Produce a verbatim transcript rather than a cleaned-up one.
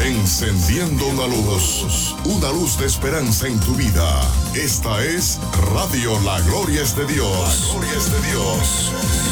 Encendiendo una luz, una luz de esperanza en tu vida. Esta es Radio La Gloria es de Dios. La Gloria es de Dios.